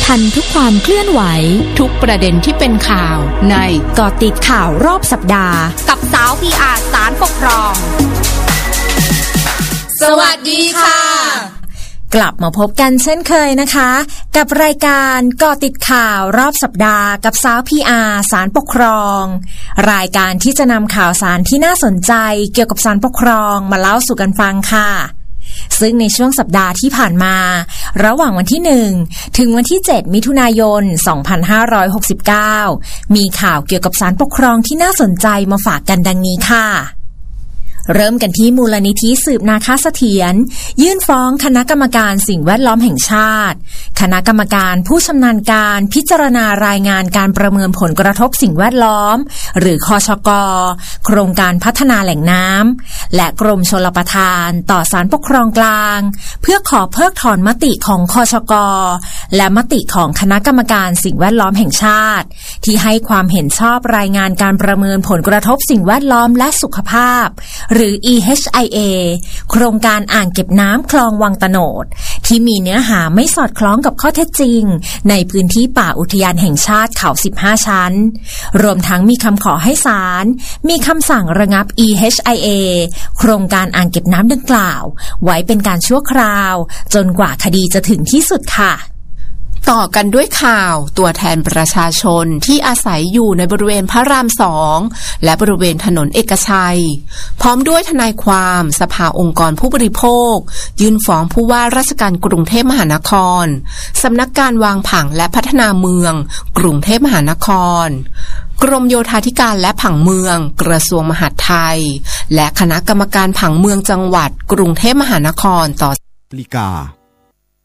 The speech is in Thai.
ทันทุกความเคลื่อนไหวทุกประเด็นที่เป็นข่าวในเกาะติดข่าวรอบสัปดาห์กับสาว PR ศาลปกครองสวัสดีค่ะกลับมาพบกันเช่นเคยนะคะกับรายการเกาะติดข่าวรอบสัปดาห์กับสาว PR ศาลปกครองรายการที่จะนำข่าวสารที่น่าสนใจเกี่ยวกับศาลปกครองมาเล่าสู่กันฟังค่ะซึ่งในช่วงสัปดาห์ที่ผ่านมาระหว่างวันที่1ถึงวันที่7มิถุนายน2569มีข่าวเกี่ยวกับศาลปกครองที่น่าสนใจมาฝากกันดังนี้ค่ะเริ่มกันที่มูลนิธิสืบนาคเสถียรยื่นฟ้องคณะกรรมการสิ่งแวดล้อมแห่งชาติคณะกรรมการผู้ชำนาญการพิจารณารายงานการประเมินผลกระทบสิ่งแวดล้อมหรือคชก.โครงการพัฒนาแหล่งน้ำและกรมชลประทานต่อศาลปกครองกลางเพื่อขอเพิกถอนมติของคชก.และมติของคณะกรรมการสิ่งแวดล้อมแห่งชาติที่ให้ความเห็นชอบรายงานการประเมินผลกระทบสิ่งแวดล้อมและสุขภาพหรือ EHIA โครงการอ่างเก็บน้ำคลองวังตะโนดที่มีเนื้อหาไม่สอดคล้องกับข้อเท็จจริงในพื้นที่ป่าอุทยานแห่งชาติเขา15ชั้นรวมทั้งมีคำขอให้ศาลมีคำสั่งระงับ EHIA โครงการอ่างเก็บน้ำดังกล่าวไว้เป็นการชั่วคราวจนกว่าคดีจะถึงที่สุดค่ะต่อกันด้วยข่าวตัวแทนประชาชนที่อาศัยอยู่ในบริเวณพระราม2และบริเวณถนนเอกชัยพร้อมด้วยทนายความสภาองค์กรผู้บริโภคยื่นฟ้องผู้ว่าราชการกรุงเทพมหานครสำนักการวางผังและพัฒนาเมืองกรุงเทพมหานครกรมโยธาธิการและผังเมืองกระทรวงมหาดไทยและคณะกรรมการผังเมืองจังหวัดกรุงเทพมหานครต่อนาฬิกา